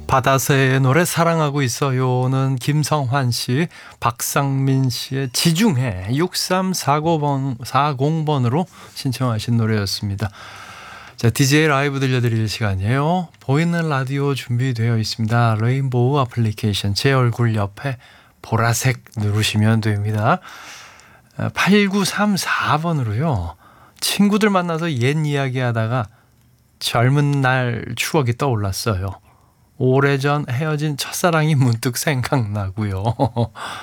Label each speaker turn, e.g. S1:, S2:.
S1: 바다새의 노래 사랑하고 있어요는 김성환 씨, 박상민 씨의 지중해 6340번으로 신청하신 노래였습니다. 자, DJ 라이브 들려드릴 시간이에요. 보이는 라디오 준비되어 있습니다. 레인보우 애플리케이션 제 얼굴 옆에 보라색 누르시면 됩니다. 8934번으로요. 친구들 만나서 옛 이야기 하다가 젊은 날 추억이 떠올랐어요. 오래전 헤어진 첫사랑이 문득 생각나고요.